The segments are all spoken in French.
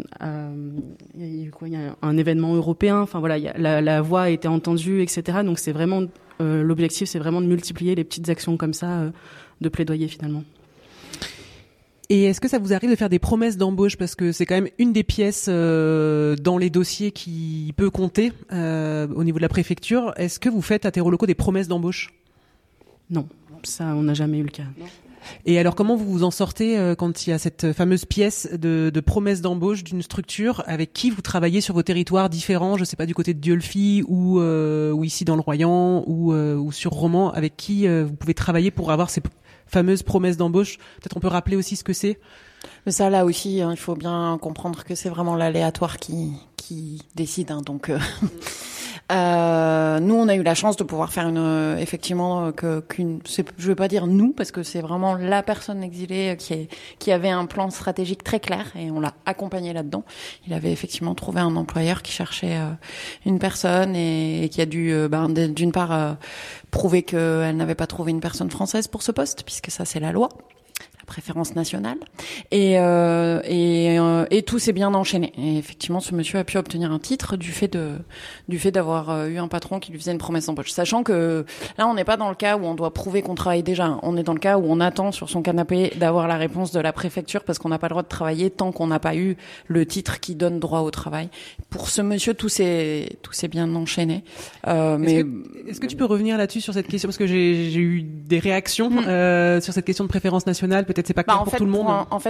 il y a un événement européen. Enfin voilà, la voix a été entendue, etc. Donc c'est vraiment l'objectif, c'est vraiment de multiplier les petites actions comme ça de plaidoyer finalement. Et est-ce que ça vous arrive de faire des promesses d'embauche, parce que c'est quand même une des pièces dans les dossiers qui peut compter au niveau de la préfecture. Est-ce que vous faites à Terreau Locaux des promesses d'embauche ? Non, ça on n'a jamais eu le cas. Non. Et alors comment vous vous en sortez quand il y a cette fameuse pièce de promesse d'embauche d'une structure avec qui vous travaillez sur vos territoires différents, je sais pas, du côté de Dieulefit ou ici dans le Royan ou sur Romans, avec qui vous pouvez travailler pour avoir ces fameuse promesse d'embauche? Peut-être on peut rappeler aussi ce que c'est. Mais ça, là aussi, il faut bien comprendre que c'est vraiment l'aléatoire qui décide. Donc, nous, on a eu la chance de pouvoir faire effectivement, je vais pas dire nous, parce que c'est vraiment la personne exilée qui avait un plan stratégique très clair et on l'a accompagné là-dedans. Il avait effectivement trouvé un employeur qui cherchait une personne et qui a dû, d'une part, prouver qu'elle n'avait pas trouvé une personne française pour ce poste, puisque ça, c'est la loi. Préférence nationale et tout s'est bien enchaîné. Et effectivement, ce monsieur a pu obtenir un titre du fait d'avoir eu un patron qui lui faisait une promesse d'embauche. Sachant que là, on n'est pas dans le cas où on doit prouver qu'on travaille déjà. On est dans le cas où on attend sur son canapé d'avoir la réponse de la préfecture parce qu'on n'a pas le droit de travailler tant qu'on n'a pas eu le titre qui donne droit au travail. Pour ce monsieur, tout s'est bien enchaîné. Est-ce que tu peux revenir là-dessus sur cette question, parce que j'ai eu des réactions sur cette question de préférence nationale. Peut-être c'est pas clair pour tout le monde.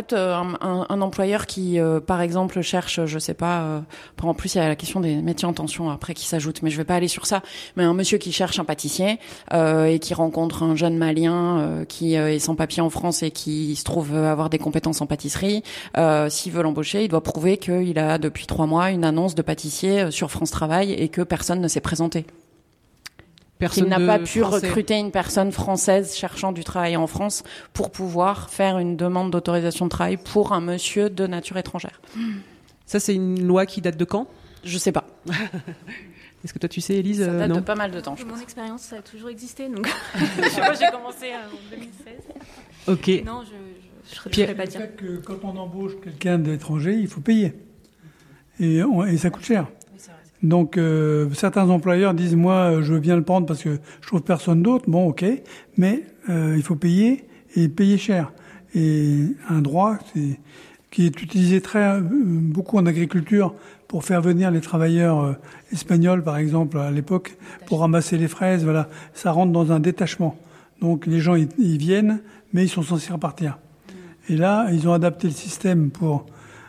Un employeur qui, par exemple, cherche, je sais pas, en plus il y a la question des métiers en tension après qui s'ajoute, mais je vais pas aller sur ça. Mais un monsieur qui cherche un pâtissier et qui rencontre un jeune Malien qui est sans papier en France et qui se trouve avoir des compétences en pâtisserie, s'il veut l'embaucher, il doit prouver qu'il a depuis 3 mois une annonce de pâtissier sur France Travail et que personne ne s'est présenté. Qu'il n'a pas pu recruter une personne française cherchant du travail en France pour pouvoir faire une demande d'autorisation de travail pour un monsieur de nature étrangère. Ça, c'est une loi qui date de quand ? Je sais pas. Est-ce que toi tu sais, Élise? Ça date de pas mal de temps. Mon expérience, ça a toujours existé, donc je sais pas, j'ai commencé en 2016. Ok. Non, je ne saurais pas dire. C'est que quand on embauche quelqu'un d'étranger, il faut payer. Et ça coûte cher. Donc certains employeurs disent moi je veux bien le prendre parce que je trouve personne d'autre. Bon ok, mais il faut payer et payer cher. Et un droit qui est utilisé beaucoup en agriculture pour faire venir les travailleurs espagnols par exemple à l'époque pour ramasser les fraises. Voilà, ça rentre dans un détachement. Donc les gens ils viennent mais ils sont censés repartir. Et là ils ont adapté le système pour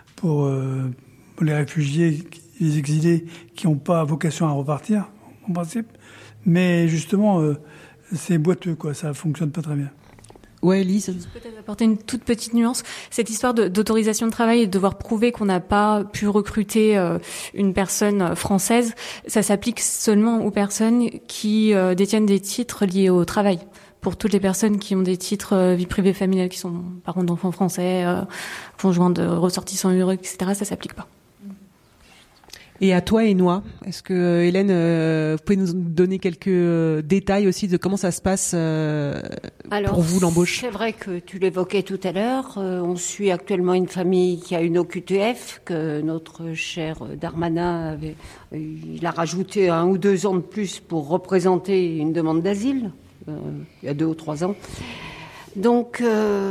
les réfugiés, les exilés qui n'ont pas vocation à repartir, en principe. Mais justement, c'est boiteux, quoi. Ça fonctionne pas très bien. Ouais, Elise. Je peux peut-être apporter une toute petite nuance. Cette histoire d'autorisation de travail et de devoir prouver qu'on n'a pas pu recruter une personne française, ça s'applique seulement aux personnes qui détiennent des titres liés au travail. Pour toutes les personnes qui ont des titres vie privée familiale, qui sont parents d'enfants français, conjoints de ressortissants heureux, etc., ça s'applique pas. Et à toi, Énoix, est-ce que Hélène, vous pouvez nous donner quelques détails aussi de comment ça se passe pour vous, l'embauche? C'est vrai que tu l'évoquais tout à l'heure. On suit actuellement une famille qui a une OQTF que notre cher Darmanin il a rajouté 1 ou 2 ans de plus pour représenter une demande d'asile, il y a 2 ou 3 ans. Donc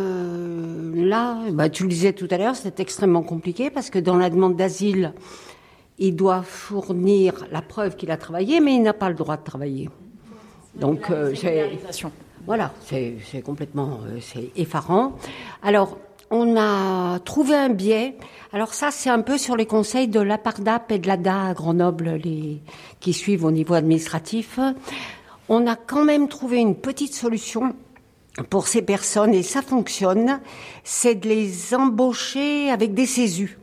là, tu le disais tout à l'heure, c'est extrêmement compliqué parce que dans la demande d'asile, il doit fournir la preuve qu'il a travaillé, mais il n'a pas le droit de travailler. Donc, voilà, c'est complètement c'est effarant. Alors, on a trouvé un biais. Alors ça, c'est un peu sur les conseils de l'APARDAP et de l'ADA à Grenoble, qui suivent au niveau administratif. On a quand même trouvé une petite solution pour ces personnes, et ça fonctionne, c'est de les embaucher avec des CESU.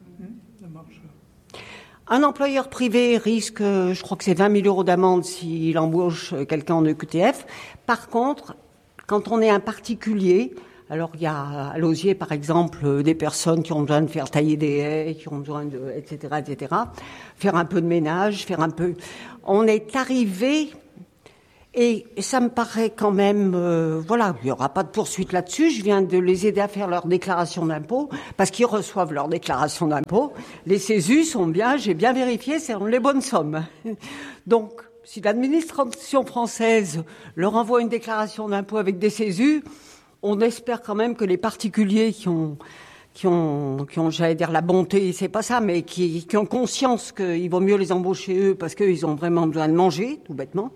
Un employeur privé risque, je crois que c'est 20 000 € d'amende s'il embauche quelqu'un en EQTF. Par contre, quand on est un particulier, alors il y a à Lausier par exemple des personnes qui ont besoin de faire tailler des haies, qui ont besoin de, etc., faire un peu de ménage, on est arrivé Et ça me paraît quand même, voilà, il n'y aura pas de poursuite là-dessus. Je viens de les aider à faire leur déclaration d'impôt, parce qu'ils reçoivent leur déclaration d'impôt. Les CESU sont bien, j'ai bien vérifié, c'est les bonnes sommes. Donc, si l'administration française leur envoie une déclaration d'impôt avec des CESU, on espère quand même que les particuliers qui ont, j'allais dire la bonté, c'est pas ça, mais qui ont conscience qu'il vaut mieux les embaucher eux parce qu'ils ont vraiment besoin de manger, tout bêtement.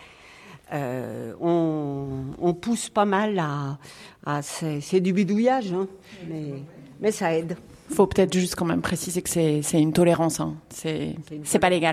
On pousse pas mal à c'est du bidouillage, hein, mais ça aide. Faut peut-être juste quand même préciser que c'est une tolérance, hein. C'est pas légal.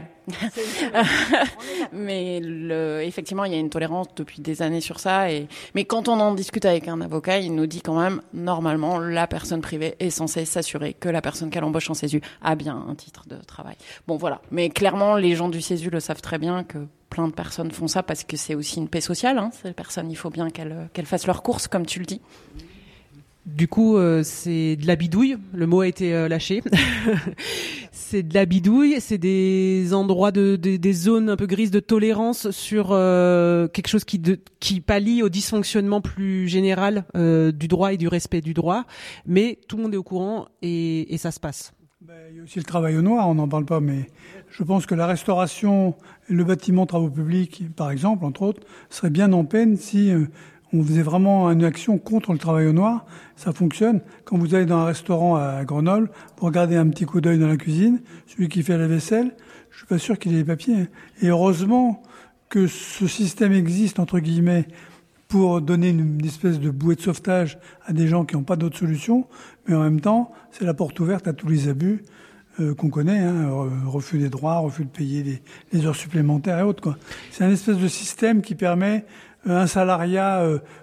Mais effectivement, il y a une tolérance depuis des années sur ça. Mais quand on en discute avec un avocat, il nous dit quand même, normalement, la personne privée est censée s'assurer que la personne qu'elle embauche en CESU a bien un titre de travail. Bon, voilà. Mais clairement, les gens du CESU le savent très bien que plein de personnes font ça parce que c'est aussi une paix sociale, hein. Ces personnes, il faut bien qu'elles fassent leurs courses, comme tu le dis. Du coup, c'est de la bidouille. Le mot a été lâché. C'est de la bidouille. C'est des endroits des zones un peu grises de tolérance sur quelque chose qui pallie au dysfonctionnement plus général du droit et du respect du droit. Mais tout le monde est au courant et ça se passe. Il y a aussi le travail au noir, on n'en parle pas, mais je pense que la restauration, le bâtiment travaux publics, par exemple, entre autres, serait bien en peine si on faisait vraiment une action contre le travail au noir. Ça fonctionne. Quand vous allez dans un restaurant à Grenoble, vous regardez un petit coup d'œil dans la cuisine, celui qui fait la vaisselle, je suis pas sûr qu'il ait les papiers, hein. Et heureusement que ce système existe, entre guillemets, pour donner une espèce de bouée de sauvetage à des gens qui n'ont pas d'autre solution, mais en même temps, c'est la porte ouverte à tous les abus qu'on connaît, hein, refus des droits, refus de payer les heures supplémentaires et autres, quoi. C'est un espèce de système qui permet un salariat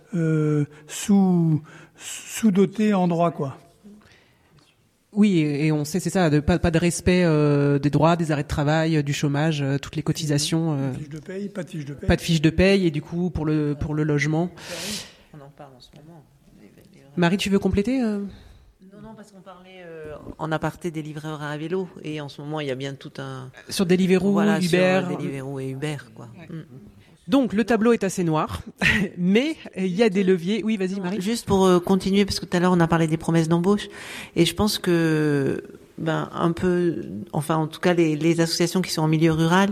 sous-doté en droit, quoi. Oui, et on sait, c'est ça, pas de respect des droits, des arrêts de travail, du chômage, toutes les cotisations. Fiche de paye, pas de fiche de paye. Pas de fiche de paye, et du coup, pour le logement. On en parle en ce moment. Marie, tu veux compléter Non, parce qu'on parlait en aparté des livreurs à vélo, et en ce moment, il y a bien tout un... Sur Deliveroo, Uber. Sur Deliveroo et Uber, quoi. Ouais. Donc, le tableau est assez noir, mais il y a des leviers. Oui, vas-y, Marie. Juste pour continuer, parce que tout à l'heure, on a parlé des promesses d'embauche, et je pense que, un peu, enfin, en tout cas, les associations qui sont en milieu rural,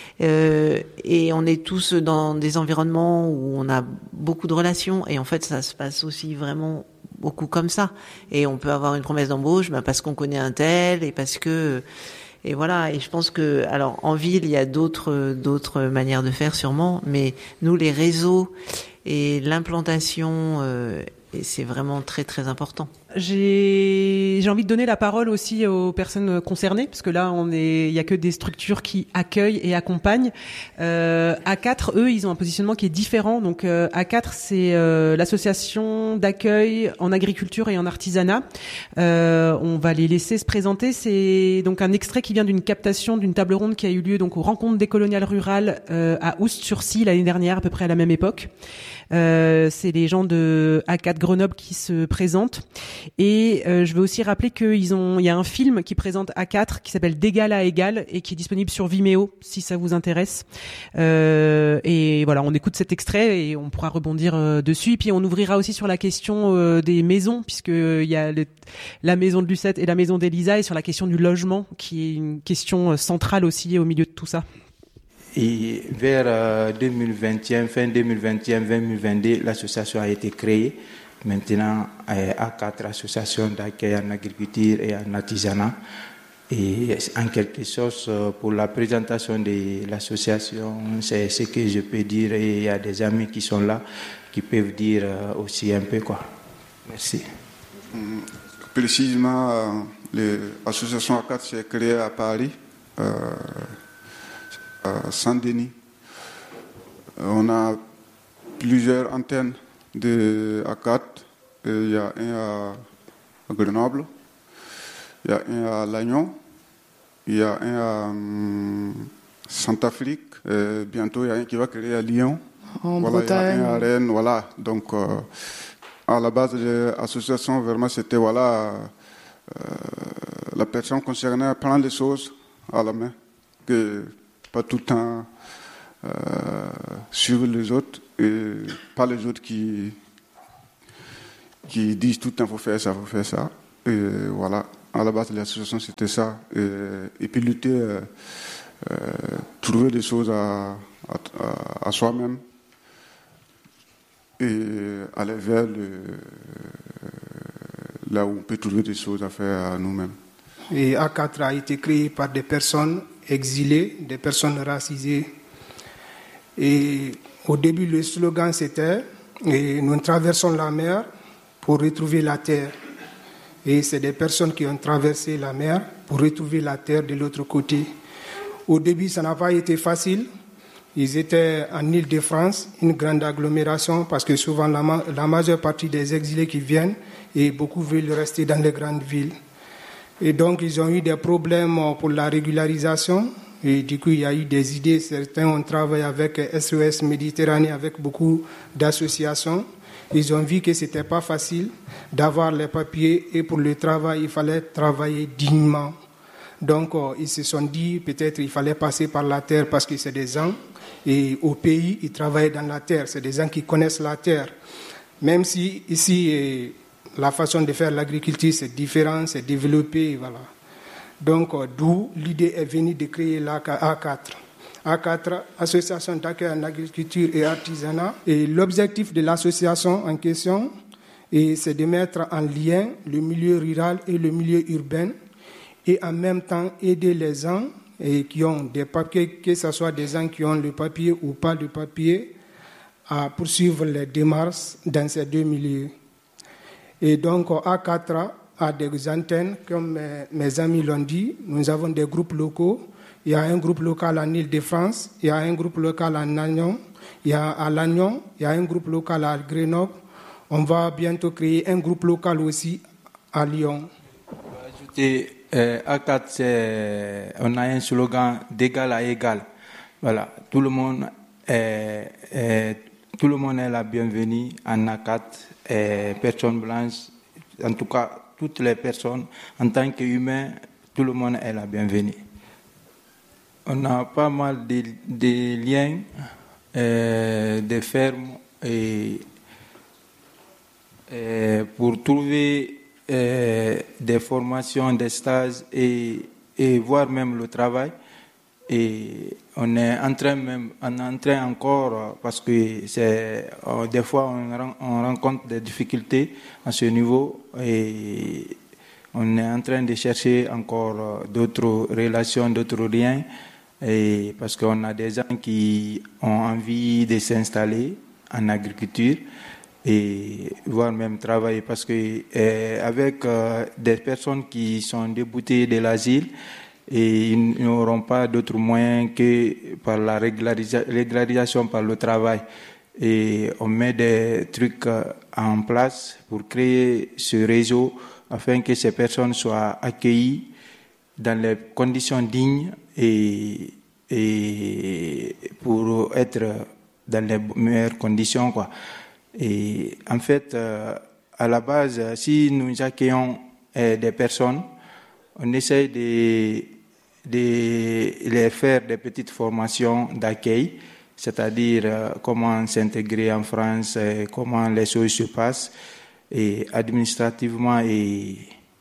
et on est tous dans des environnements où on a beaucoup de relations, et en fait, ça se passe aussi vraiment beaucoup comme ça. Et on peut avoir une promesse d'embauche, parce qu'on connaît un tel, et parce que... Et voilà, et je pense que, alors, en ville, il y a d'autres manières de faire sûrement, mais nous, les réseaux et l'implantation, et c'est vraiment très, très important. J'ai envie de donner la parole aussi aux personnes concernées, parce que là, il y a que des structures qui accueillent et accompagnent. A4, eux, ils ont un positionnement qui est différent. Donc, A4, c'est l'association d'accueil en agriculture et en artisanat. On va les laisser se présenter. C'est donc un extrait qui vient d'une captation d'une table ronde qui a eu lieu donc aux Rencontres décoloniales rurales à Oust-sur-Scie l'année dernière, à peu près à la même époque. C'est les gens de A4 Grenoble qui se présentent. Et je veux aussi rappeler il y a un film qui présente A4 qui s'appelle D'égal à égal et qui est disponible sur Vimeo si ça vous intéresse. Et voilà, on écoute cet extrait et on pourra rebondir dessus. Et puis on ouvrira aussi sur la question des maisons, puisque il y a la maison de Lucette et la maison d'Elisa, et sur la question du logement qui est une question centrale aussi au milieu de tout ça. Et vers 2021, fin 2021, 2022, l'association a été créée. Maintenant, à 4 associations d'accueil en agriculture et en artisanat. Et en quelque sorte, pour la présentation de l'association, c'est ce que je peux dire. Et il y a des amis qui sont là, qui peuvent dire aussi un peu, quoi. Merci. Précisément, l'association A4 s'est créée à Paris, à Saint-Denis. On a plusieurs antennes de A4. Il y a un à Grenoble, il y a un à Lannion, il y a un à Centrafrique, bientôt il y a un qui va créer à Lyon, Bretagne. Il y a un à Rennes, voilà. Donc à la base de l'association, vraiment c'était la personne concernée prend les choses à la main, que pas tout le temps suivre les autres et pas les autres qui disent tout le temps faut faire ça. Et voilà, à la base de l'association c'était ça. Et puis lutter, trouver des choses à soi-même et aller vers là où on peut trouver des choses à faire à nous-mêmes. Et A4 a été créé par des personnes exilées, des personnes racisées. Et au début, le slogan c'était « Nous traversons la mer pour retrouver la terre ». Et c'est des personnes qui ont traversé la mer pour retrouver la terre de l'autre côté. Au début, ça n'a pas été facile. Ils étaient en Île-de-France, une grande agglomération, parce que souvent la majeure partie des exilés qui viennent, et beaucoup veulent rester dans les grandes villes. Et donc, ils ont eu des problèmes pour la régularisation. Et du coup, il y a eu des idées. Certains ont travaillé avec SOS Méditerranée, avec beaucoup d'associations. Ils ont vu que ce n'était pas facile d'avoir les papiers. Et pour le travail, il fallait travailler dignement. Donc, ils se sont dit, peut-être il fallait passer par la terre parce que c'est des gens. Et au pays, ils travaillent dans la terre. C'est des gens qui connaissent la terre. Même si ici, la façon de faire l'agriculture, c'est différent, c'est développé, voilà. Donc, d'où l'idée est venue de créer l'A4. A4, Association d'accueil en agriculture et artisanat. Et l'objectif de l'association en question, c'est de mettre en lien le milieu rural et le milieu urbain et en même temps aider les gens qui ont des papiers, que ce soit des gens qui ont le papier ou pas le papier, à poursuivre les démarches dans ces deux milieux. Et donc, A4 a des antennes, comme mes amis l'ont dit. Nous avons des groupes locaux. Il y a un groupe local en Île-de-France, il y a un groupe local à Lannion, il y a un groupe local à Grenoble. On va bientôt créer un groupe local aussi à Lyon. Ajouter, A4, on a un slogan d'égal à égal. Voilà, tout le monde est la bienvenue en A4, personnes blanches, en tout cas toutes les personnes, en tant qu'humains, tout le monde est la bienvenue. On a pas mal de liens, de fermes, et pour trouver des formations, des stages et voir même le travail. Et on est en train encore, parce que des fois on rencontre des difficultés à ce niveau, et on est en train de chercher encore d'autres relations, d'autres liens, et parce qu'on a des gens qui ont envie de s'installer en agriculture et voire même travailler, parce que avec des personnes qui sont déboutées de l'asile, et ils n'auront pas d'autres moyens que par la régularisation par le travail. Et on met des trucs en place pour créer ce réseau afin que ces personnes soient accueillies dans les conditions dignes et pour être dans les meilleures conditions, quoi. Et en fait, à la base, si nous accueillons des personnes, on essaie de les faire des petites formations d'accueil, c'est-à-dire comment s'intégrer en France, comment les choses se passent, et administrativement et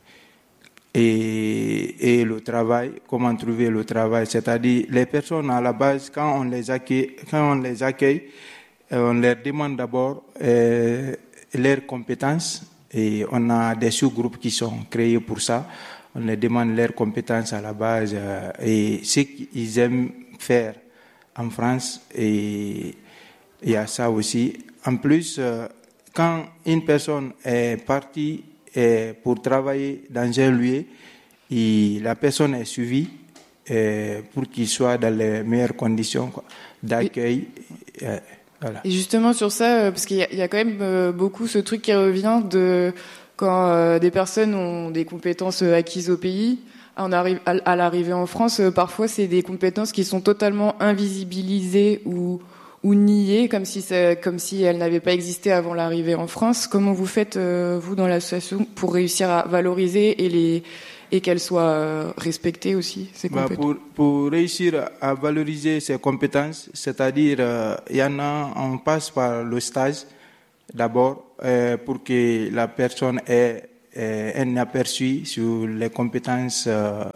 le travail, comment trouver le travail. C'est-à-dire les personnes à la base, quand on les accueille, on leur demande d'abord leurs compétences, et on a des sous-groupes qui sont créés pour ça. On leur demande leurs compétences à la base et ce qu'ils aiment faire en France, et il y a ça aussi. En plus, quand une personne est partie pour travailler dans un lieu, et la personne est suivie pour qu'il soit dans les meilleures conditions d'accueil. Voilà. Et justement sur ça, parce qu'il y a quand même beaucoup ce truc qui revient de quand des personnes ont des compétences acquises au pays, à l'arrivée en France, parfois c'est des compétences qui sont totalement invisibilisées ou niées, comme si elles n'avaient pas existé avant l'arrivée en France. Comment vous faites, vous, dans l'association, pour réussir à valoriser et et qu'elles soient respectées aussi, ces compétences. Pour réussir à valoriser ces compétences, c'est-à-dire, il y en a, on passe par le stage d'abord pour que la personne ait un aperçu sur les compétences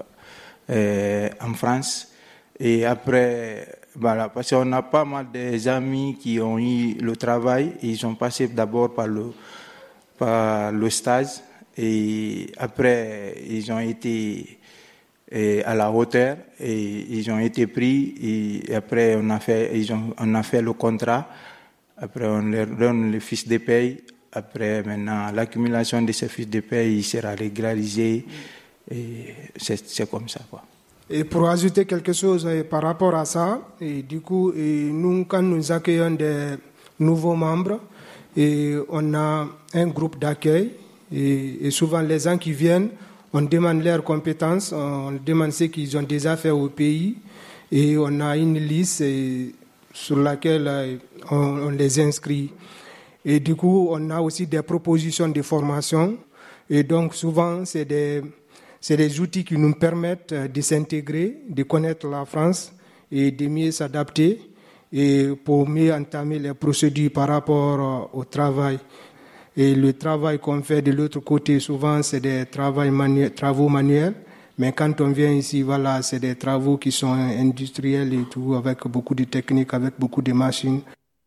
en France. Et après, voilà, parce qu'on a pas mal des amis qui ont eu le travail, et ils ont passé d'abord par le stage, et après ils ont été à la hauteur et ils ont été pris, et après on a fait le contrat, après on leur donne les fiches de paye, après maintenant l'accumulation de ces fiches de paye sera régularisée, et c'est comme ça, quoi. Et pour ajouter quelque chose par rapport à ça, et du coup, nous, quand nous accueillons des nouveaux membres, et on a un groupe d'accueil, et souvent les gens qui viennent, on demande leurs compétences, on demande ce qu'ils ont déjà fait au pays, et on a une liste sur laquelle on les inscrit. Et du coup, on a aussi des propositions de formation, et donc souvent, c'est des outils qui nous permettent de s'intégrer, de connaître la France et de mieux s'adapter et pour mieux entamer les procédures par rapport au travail. Et le travail qu'on fait de l'autre côté, souvent, c'est des travaux manuels. Mais quand on vient ici, voilà, c'est des travaux qui sont industriels et tout, avec beaucoup de techniques, avec beaucoup de machines.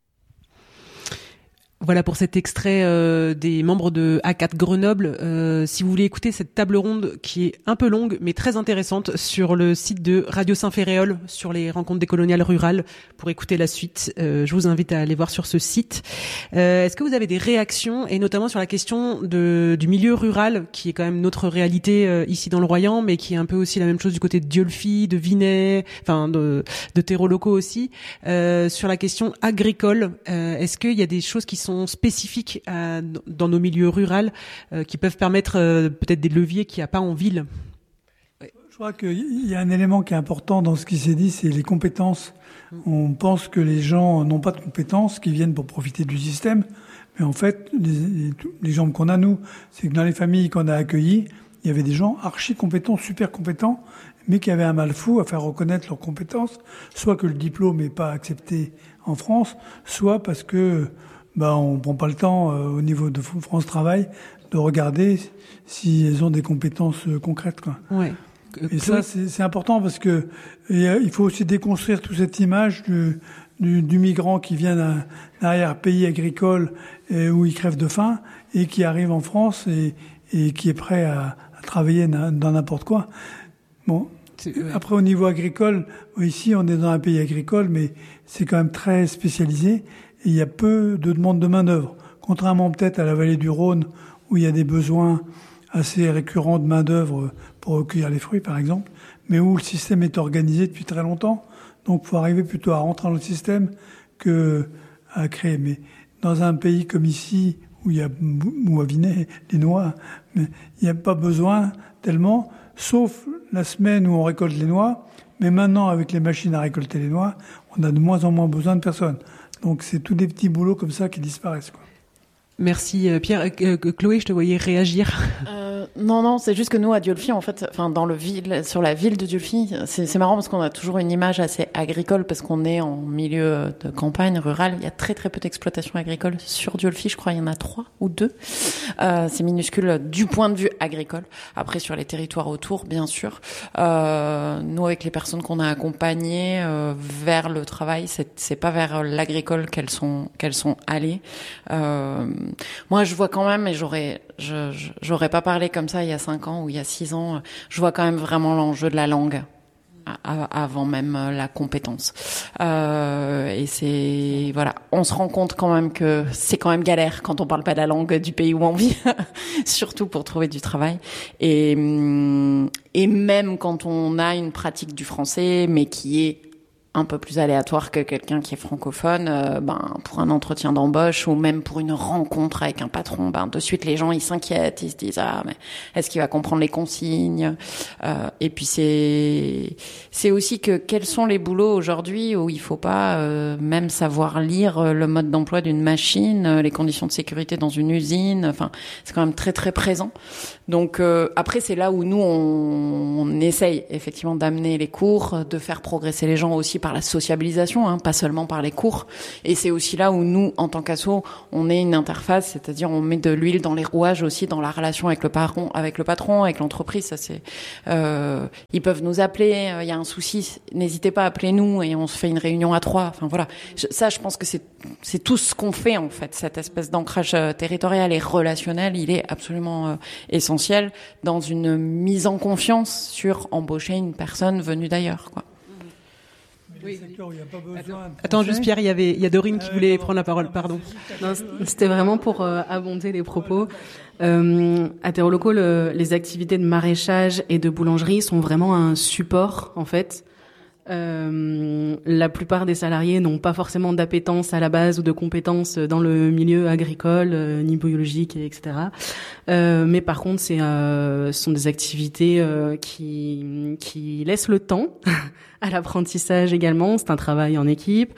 Voilà pour cet extrait des membres de A4 Grenoble. Si vous voulez écouter cette table ronde qui est un peu longue mais très intéressante sur le site de Radio Saint-Ferréol sur les rencontres décoloniales rurales, pour écouter la suite, je vous invite à aller voir sur ce site. Est-ce que vous avez des réactions, et notamment sur la question du milieu rural, qui est quand même notre réalité ici dans le Royan, mais qui est un peu aussi la même chose du côté de Dieulefit, de Vinay, enfin de terreaux locaux aussi, sur la question agricole. Est-ce qu'il y a des choses qui sont spécifiques dans nos milieux ruraux qui peuvent permettre peut-être des leviers qu'il n'y a pas en ville? Je crois qu'il y a un élément qui est important dans ce qui s'est dit, c'est les compétences. On pense que les gens n'ont pas de compétences, qui viennent pour profiter du système. Mais en fait, l'exemple qu'on a, nous, c'est que dans les familles qu'on a accueillies, il y avait des gens archi compétents, super compétents, mais qui avaient un mal fou à faire reconnaître leurs compétences, soit que le diplôme n'est pas accepté en France, soit parce que on prend pas le temps au niveau de France Travail de regarder si elles ont des compétences concrètes, quoi. Ouais. Et ça, c'est important, parce que il faut aussi déconstruire toute cette image du migrant qui vient d'un arrière-pays agricole où il crève de faim et qui arrive en France et qui est prêt à travailler dans n'importe quoi. Bon. Après, au niveau agricole, ici, on est dans un pays agricole, mais c'est quand même très spécialisé. Et il y a peu de demande de main-d'œuvre. Contrairement peut-être à la vallée du Rhône, où il y a des besoins assez récurrents de main-d'œuvre pour recueillir les fruits, par exemple, mais où le système est organisé depuis très longtemps. Donc, il faut arriver plutôt à rentrer dans le système que à créer. Mais dans un pays comme ici, où il y a, ou à Vinay, les noix, mais il n'y a pas besoin tellement, sauf la semaine où on récolte les noix. Mais maintenant, avec les machines à récolter les noix, on a de moins en moins besoin de personnes. Donc, c'est tous des petits boulots comme ça qui disparaissent, quoi. Merci Pierre. Chloé, je te voyais réagir. Non, c'est juste que nous à Dieulefit, en fait, enfin sur la ville de Dieulefit, c'est marrant parce qu'on a toujours une image assez agricole parce qu'on est en milieu de campagne rurale. Il y a très très peu d'exploitation agricole sur Dieulefit. Je crois il y en a 3 ou 2. C'est minuscule du point de vue agricole. Après sur les territoires autour, bien sûr. Nous avec les personnes qu'on a accompagnées vers le travail, c'est pas vers l'agricole qu'elles sont allées. Moi, je vois quand même, et j'aurais pas parlé comme ça il y a 5 ans ou il y a 6 ans, je vois quand même vraiment l'enjeu de la langue avant même la compétence. Et c'est, voilà, on se rend compte quand même que c'est quand même galère quand on parle pas la langue du pays où on vit, surtout pour trouver du travail. Et même quand on a une pratique du français, mais qui est un peu plus aléatoire que quelqu'un qui est francophone, pour un entretien d'embauche ou même pour une rencontre avec un patron, de suite les gens ils s'inquiètent, ils se disent mais est-ce qu'il va comprendre les consignes, et puis c'est aussi que quels sont les boulots aujourd'hui où il faut pas même savoir lire le mode d'emploi d'une machine, les conditions de sécurité dans une usine, enfin c'est quand même très très présent. Donc après c'est là où nous on essaye effectivement d'amener les cours, de faire progresser les gens aussi par la sociabilisation, pas seulement par les cours. Et c'est aussi là où nous, en tant qu'asso, on est une interface, c'est-à-dire on met de l'huile dans les rouages aussi dans la relation avec le patron, avec l'entreprise. Ça c'est, ils peuvent nous appeler, il y a un souci, n'hésitez pas à appeler nous et on se fait une réunion à 3. Enfin voilà, ça je pense que c'est tout ce qu'on fait en fait, cette espèce d'ancrage territorial et relationnel, il est absolument essentiel dans une mise en confiance sur embaucher une personne venue d'ailleurs, quoi. Oui. Attends, juste Pierre, il y a Dorine qui voulait prendre la parole, pardon. Non, c'était vraiment pour abonder les propos. À Terreaux Locaux, les activités de maraîchage et de boulangerie sont vraiment un support, en fait. La plupart des salariés n'ont pas forcément d'appétence à la base ou de compétences dans le milieu agricole, ni biologique, etc. Mais par contre, ce sont des activités qui laissent le temps à l'apprentissage également. C'est un travail en équipe.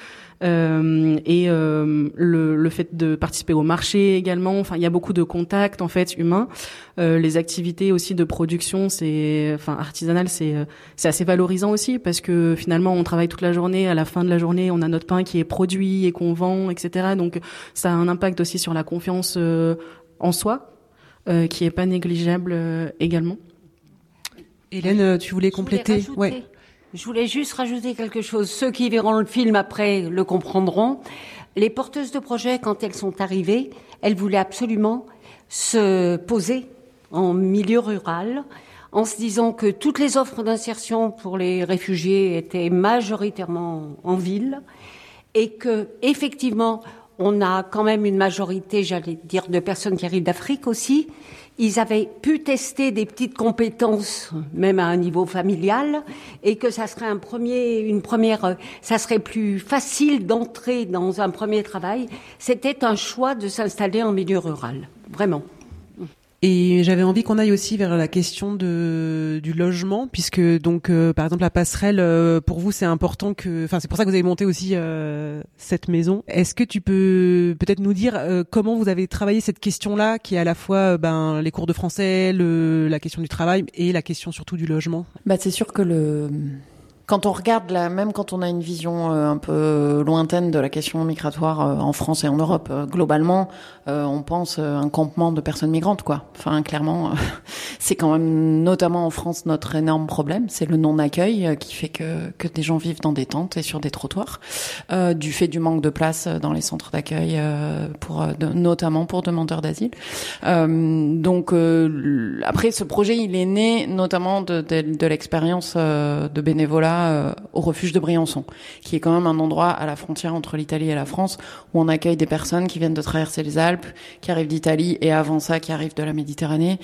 Et le fait de participer au marché également, enfin il y a beaucoup de contacts en fait humains. Les activités aussi de production, artisanales, c'est assez valorisant aussi parce que finalement on travaille toute la journée, à la fin de la journée on a notre pain qui est produit et qu'on vend, etc. Donc ça a un impact aussi sur la confiance en soi qui est pas négligeable également. Hélène, tu voulais compléter? Ouais. Je voulais juste rajouter quelque chose. Ceux qui verront le film après le comprendront. Les porteuses de projet, quand elles sont arrivées, elles voulaient absolument se poser en milieu rural, en se disant que toutes les offres d'insertion pour les réfugiés étaient majoritairement en ville, et que effectivement, on a quand même une majorité, j'allais dire, de personnes qui arrivent d'Afrique aussi. Ils avaient pu tester des petites compétences, même à un niveau familial, et que ça serait ça serait plus facile d'entrer dans un premier travail. C'était un choix de s'installer en milieu rural, vraiment. Et j'avais envie qu'on aille aussi vers la question du logement, puisque donc par exemple la passerelle, pour vous c'est important c'est pour ça que vous avez monté aussi cette maison. Est-ce que tu peux peut-être nous dire comment vous avez travaillé cette question-là, qui est à la fois les cours de français, la question du travail et la question surtout du logement? C'est sûr que quand on regarde même quand on a une vision un peu lointaine de la question migratoire en France et en Europe, globalement, on pense un campement de personnes migrantes, quoi. Enfin, clairement, c'est quand même, notamment en France, notre énorme problème, c'est le non-accueil qui fait que des gens vivent dans des tentes et sur des trottoirs, du fait du manque de place dans les centres d'accueil, notamment pour demandeurs d'asile. Donc, après, ce projet, il est né notamment de l'expérience de bénévolat au refuge de Briançon, qui est quand même un endroit à la frontière entre l'Italie et la France, où on accueille des personnes qui viennent de traverser les Alpes, qui arrivent d'Italie, et avant ça, qui arrivent de la Méditerranée,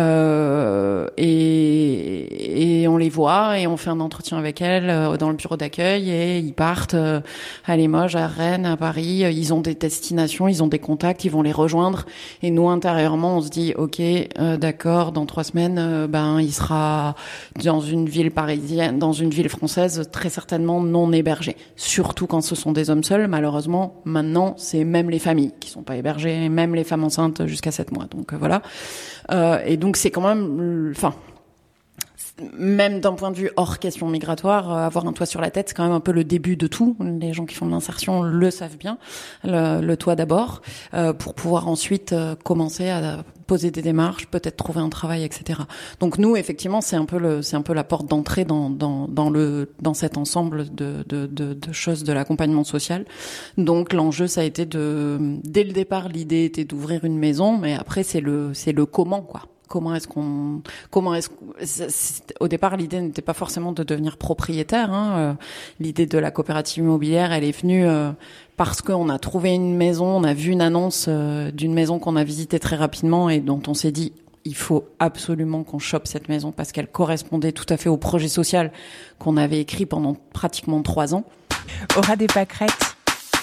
et on les voit, et on fait un entretien avec elles dans le bureau d'accueil, et ils partent à Limoges, à Rennes, à Paris, ils ont des destinations, ils ont des contacts, ils vont les rejoindre, et nous, intérieurement, on se dit, ok, d'accord, dans 3 semaines, il sera dans une ville parisienne, dans une ville française, très certainement non hébergés. Surtout quand ce sont des hommes seuls. Malheureusement, maintenant, c'est même les familles qui sont pas hébergées, même les femmes enceintes jusqu'à 7 mois. Donc voilà. Et donc c'est quand même, même d'un point de vue hors question migratoire, avoir un toit sur la tête, c'est quand même un peu le début de tout. Les gens qui font de l'insertion le savent bien. Le toit d'abord, pour pouvoir ensuite commencer à poser des démarches, peut-être trouver un travail, etc. Donc nous, effectivement, c'est un peu la porte d'entrée dans cet ensemble de choses de l'accompagnement social. Donc l'enjeu, ça a été dès le départ, l'idée était d'ouvrir une maison, mais après c'est le comment, quoi. Au départ, l'idée n'était pas forcément de devenir propriétaire, l'idée de la coopérative immobilière, elle est venue parce qu'on a trouvé une maison, on a vu une annonce d'une maison qu'on a visitée très rapidement et dont on s'est dit il faut absolument qu'on chope cette maison parce qu'elle correspondait tout à fait au projet social qu'on avait écrit pendant pratiquement 3 ans. Aura des pâquerettes.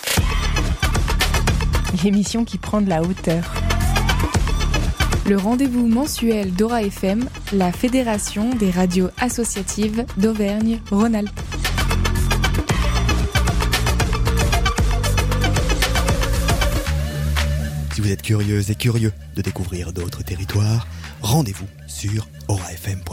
L'émission qui prend de la hauteur. Le rendez-vous mensuel d'Aura FM, la fédération des radios associatives d'Auvergne-Rhône-Alpes. Si vous êtes curieuse et curieux de découvrir d'autres territoires, rendez-vous sur aurafm.fr.